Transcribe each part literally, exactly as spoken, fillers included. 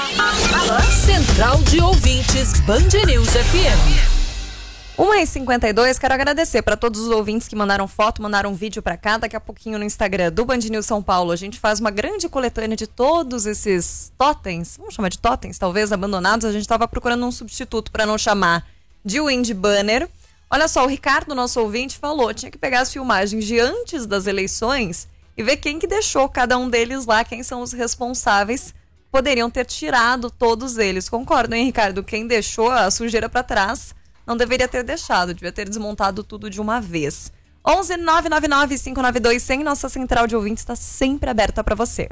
Central de Ouvintes Band News F M. uma e cinquenta e dois, quero agradecer para todos os ouvintes que mandaram foto, mandaram vídeo para cá. Daqui a pouquinho no Instagram do Band News São Paulo a gente faz uma grande coletânea de todos esses totens, vamos chamar de totens, talvez, abandonados. A gente estava procurando um substituto para não chamar de Wind Banner. Olha só, o Ricardo, nosso ouvinte, falou, tinha que pegar as filmagens de antes das eleições e ver quem que deixou cada um deles lá, quem são os responsáveis. Poderiam ter tirado todos eles. Concordo, hein, Ricardo? Quem deixou a sujeira para trás não deveria ter deixado, devia ter desmontado tudo de uma vez. onze nove nove nove cinco nove dois zero zero, nossa central de ouvintes está sempre aberta para você.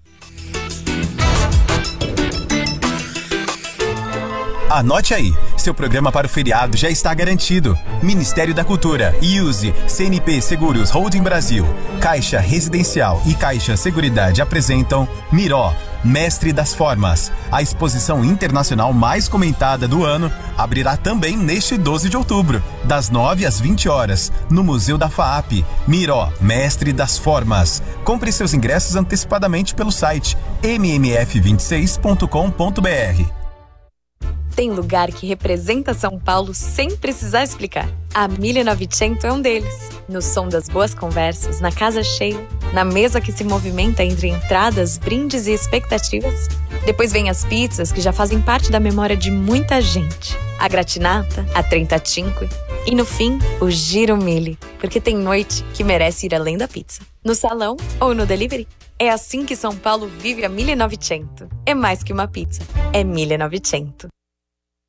Anote aí, seu programa para o feriado já está garantido. Ministério da Cultura, I U S E, C N P Seguros Holding Brasil, Caixa Residencial e Caixa Seguridade apresentam Miró, Mestre das Formas. A exposição internacional mais comentada do ano abrirá também neste doze de outubro, das nove às vinte horas, no Museu da FAAP. Miró, Mestre das Formas. Compre seus ingressos antecipadamente pelo site m m f vinte e seis ponto com ponto b r. Tem lugar que representa São Paulo sem precisar explicar. A mille e novecento é um deles. No som das boas conversas, na casa cheia, na mesa que se movimenta entre entradas, brindes e expectativas. Depois vem as pizzas que já fazem parte da memória de muita gente. A gratinata, a trentacinque e no fim, o giro mille, porque tem noite que merece ir além da pizza. No salão ou no delivery. É assim que São Paulo vive a mille e novecento. É mais que uma pizza, é mille e novecento.